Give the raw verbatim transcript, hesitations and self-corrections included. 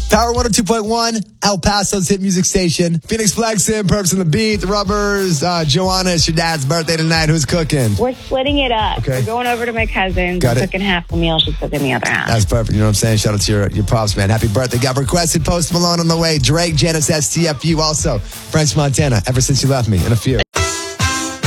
Power one oh two point one, El Paso's hit music station. Phoenix Flexin, Perps on the Beat, The Rubbers. Uh, Joanna, it's your dad's birthday tonight. Who's cooking? We're splitting it up. Okay. We're going over to my cousin's. Got I'm it. cooking half the meal. She's cooking the other half. That's perfect. You know what I'm saying? Shout out to your, your pops, man. Happy birthday. Got requested Post Malone on the way. Drake, Janice, S T F U. Also, French Montana, Ever Since You Left Me, and a few.